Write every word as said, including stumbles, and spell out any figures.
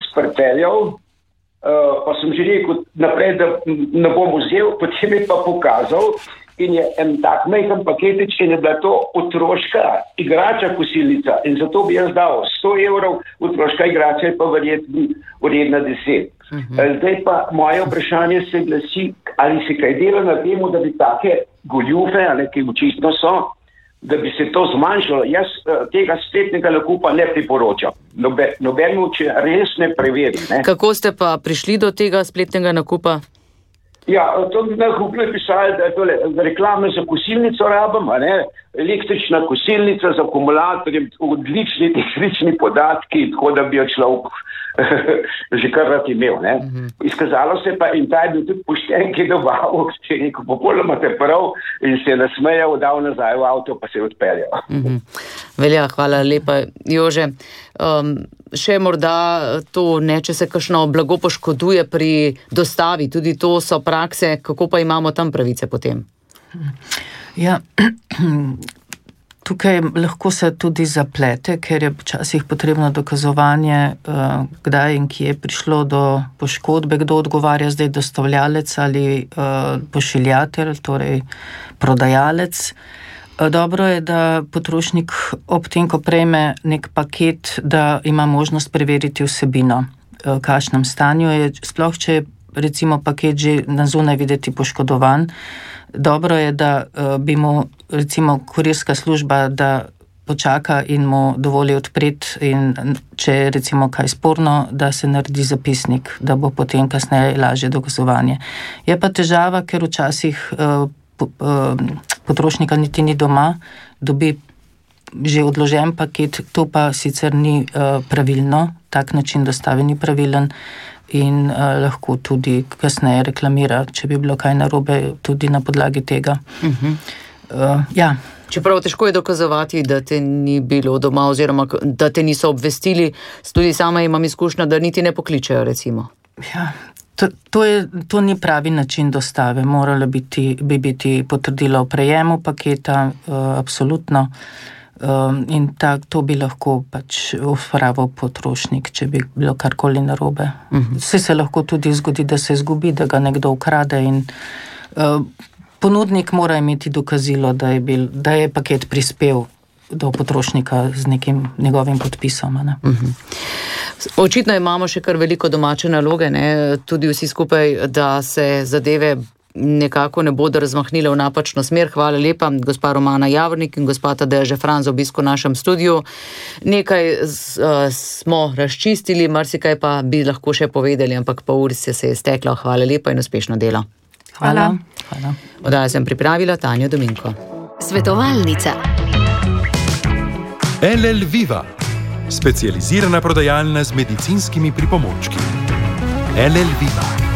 pripeljal, uh, pa sem že rekel naprej, da ne bom vzel, potem je pa pokazal in je en tak majhen paketič in je bila to otroška igrača kosilnica in zato bi jaz dal sto evrov, otroška igrača je pa verjetno vredna deset. Uh-huh. Zdaj pa moje vprašanje se glasi, ali se kaj dela na temu, da bi take goljufe, ali ki očitno so, da bi se to zmanjšalo. Jaz tega spletnega nakupa ne priporočam. Nobe, nobeno, če res ne preveri. Ne. Kako ste pa prišli do tega spletnega nakupa? Ja, to na Google je pisali, da je tole reklame za kosilnico rabim, a ne, električna kosilnica z akumulatorjem, odlični tehnični podatki, tako da bi jo človek že kar rad imel, ne. Uh-huh. Izkazalo se pa, in ta je bil tudi pošten, ki je dobavil, ki je rekel, popolnoma te prav, in se je nasmejal, dal nazaj v avto, pa se je odpeljal. Uh-huh. Velja, hvala lepa. Jože, um, še morda to, ne, če se kakšno blago poškoduje pri dostavi, tudi to so prakse, kako pa imamo tam pravice potem? Ja, tukaj lahko se tudi zaplete, ker je včasih potrebno dokazovanje, kdaj in kje je prišlo do poškodbe, kdo odgovarja zdaj, dostavljalec ali pošiljatelj, torej prodajalec. Dobro je, da potrošnik ob tem, ko prejme nek paket, da ima možnost preveriti vsebino, v kakšnem stanju je, sploh če je recimo paket že na zunaj videti poškodovan. Dobro je, da bi mu recimo kurirska služba, da počaka in mu dovoli odpreti in če je recimo kaj sporno, da se naredi zapisnik, da bo potem kasneje lažje dokazovanje. Je pa težava, ker včasih potrošnika niti ni doma, dobi že odložen paket, to pa sicer ni pravilno, tak način dostave ni pravilen in uh, lahko tudi kasneje reklamira, če bi bilo kaj narobe tudi na podlagi tega. Uh-huh. Uh, ja. Čeprav težko je dokazovati, da te ni bilo doma oziroma da te niso obvestili, tudi sama imam izkušnja, da niti ne pokličejo recimo. Ja, to, to, je, to ni pravi način dostave, moralo biti, bi biti potrdilo o prejemu paketa, uh, absolutno. Um, in tak, to bi lahko pač uporabil potrošnik, če bi bilo karkoli narobe. Uh-huh. Vse se lahko tudi zgodi, da se izgubi, da ga nekdo ukrade in uh, ponudnik mora imeti dokazilo, da je, bil, da je paket prispel do potrošnika z nekim njegovim podpisom. Ne? Uh-huh. Očitno imamo še kar veliko domače naloge, ne? Tudi vsi skupaj, da se zadeve nekako ne bodo razmahnile v napačno smer. Hvala lepa, gospa Romana Javornik in gospa Tadeja Žefran za obisko v našem studiu. Nekaj z, uh, smo razčistili, marsikaj pa bi lahko še povedali, ampak pa uri se je steklo. Hvala lepa in uspešno delo. Hvala. Hvala. Oddajo sem pripravila Tanja Dominko. Svetovalnica. L L Viva, specializirana prodajalna z medicinskimi pripomočki. L L Viva.